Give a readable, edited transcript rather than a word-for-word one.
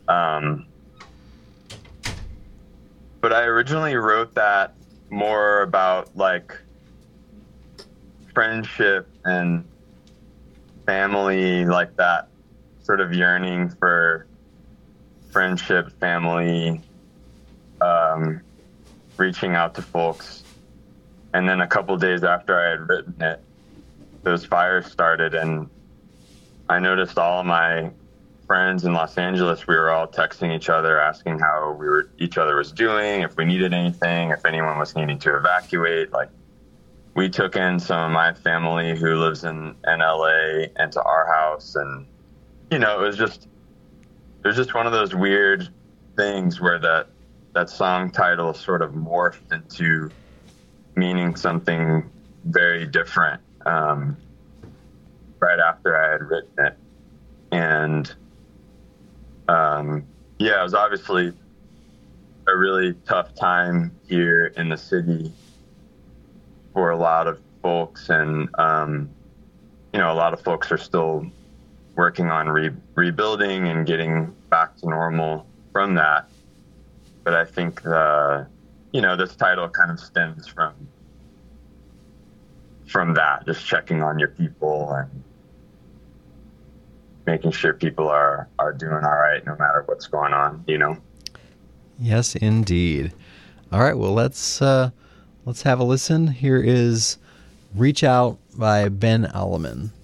Um, but I originally wrote that more about like friendship and family, like that sort of yearning for friendship, family, um, reaching out to folks. And then a couple days after I had written it, those fires started, and I noticed all of my friends in Los Angeles, we were all texting each other, asking how each other was doing, if we needed anything, if anyone was needing to evacuate. Like, we took in some of my family who lives in LA into our house, and it was just one of those weird things where that song title sort of morphed into meaning something very different right after I had written it. And it was obviously a really tough time here in the city for a lot of folks, and a lot of folks are still working on rebuilding and getting back to normal from that. But I think this title kind of stems from that, just checking on your people and making sure people are doing all right no matter what's going on. Yes, indeed. All right, well, let's have a listen. Here is Reach Out by Ben Alleman.